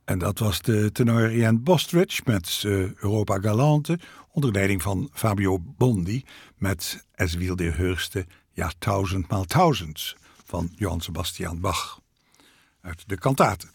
En dat was de tenor Ian Bostridge met Europa Galante, onder leiding van Fabio Bondi met Es wilde Höchste, ja, 1000 x 1000 van Johann Sebastian Bach uit de kantaten.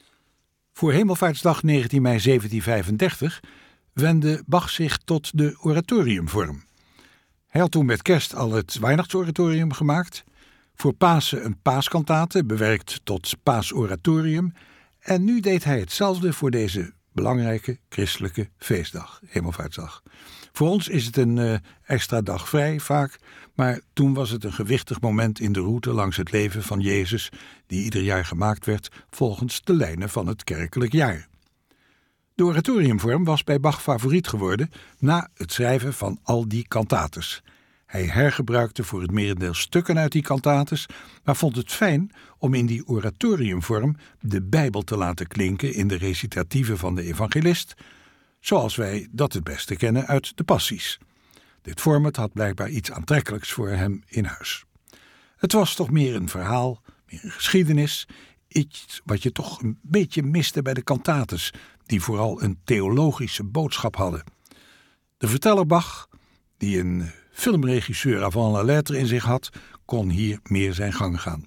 Voor Hemelvaartsdag 19 mei 1735 wendde Bach zich tot de oratoriumvorm. Hij had toen met kerst al het Weihnachtsoratorium gemaakt, voor Pasen een paaskantate, bewerkt tot paasoratorium, en nu deed hij hetzelfde voor deze belangrijke christelijke feestdag, Hemelvaartsdag. Voor ons is het een extra dag vrij vaak, maar toen was het een gewichtig moment in de route langs het leven van Jezus, die ieder jaar gemaakt werd volgens de lijnen van het kerkelijk jaar. De oratoriumvorm was bij Bach favoriet geworden na het schrijven van al die kantates. Hij hergebruikte voor het merendeel stukken uit die kantates, maar vond het fijn om in die oratoriumvorm de Bijbel te laten klinken in de recitatieven van de evangelist, zoals wij dat het beste kennen uit de passies. Dit format had blijkbaar iets aantrekkelijks voor hem in huis. Het was toch meer een verhaal, meer een geschiedenis, iets wat je toch een beetje miste bij de kantates, die vooral een theologische boodschap hadden. De verteller Bach, die een filmregisseur avant la lettre in zich had, kon hier meer zijn gang gaan.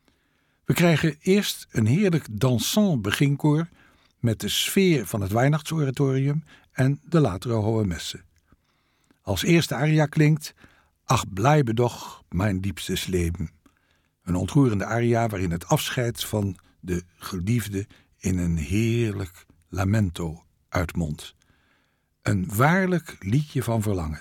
We krijgen eerst een heerlijk dansant beginkoor met de sfeer van het Weihnachtsoratorium en de latere hohe messe. Als eerste aria klinkt Ach bleibe doch mein liebstes Leben, een ontroerende aria waarin het afscheid van de geliefde in een heerlijk lamento uitmondt. Een waarlijk liedje van verlangen.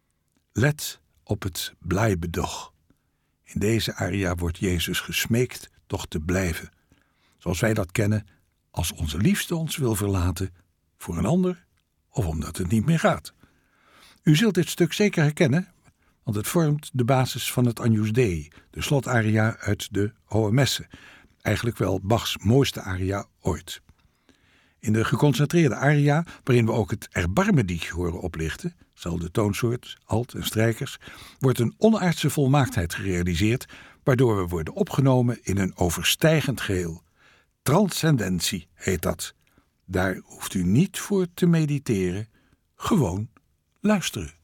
Let op het bleibe doch. In deze aria wordt Jezus gesmeekt toch te blijven, zoals wij dat kennen, als onze liefste ons wil verlaten voor een ander of omdat het niet meer gaat. U zult dit stuk zeker herkennen, want het vormt de basis van het Agnus Dei, de slotaria uit de Hohe Messe, eigenlijk wel Bachs mooiste aria ooit. In de geconcentreerde aria, waarin we ook het Erbarmedicht horen oplichten, zelfde toonsoort, alt en strijkers, wordt een onaardse volmaaktheid gerealiseerd, waardoor we worden opgenomen in een overstijgend geheel. Transcendentie heet dat. Daar hoeft u niet voor te mediteren, gewoon luisteren.